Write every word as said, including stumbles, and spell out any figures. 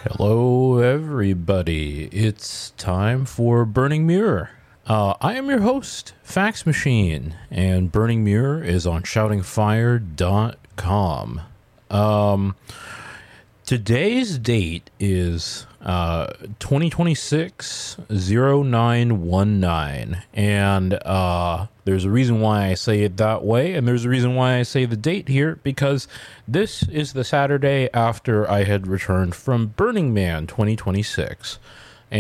Hello, everybody. It's time for Burning Mirror. Uh, I am your host, Fax Machine, and Burning Mirror is on shouting fire dot com. Um, today's date is uh, twenty twenty-six oh nine nineteen, and uh, there's a reason why I say it that way, and there's a reason why I say the date here, because this is the Saturday after I had returned from Burning Man twenty twenty-six.